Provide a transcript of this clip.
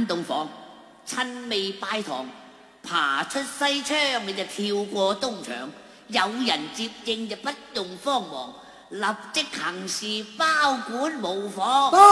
間洞房，趁未拜堂，爬出西窗你就跳過東牆，有人接應就不用慌忙，立即行事包管無妨。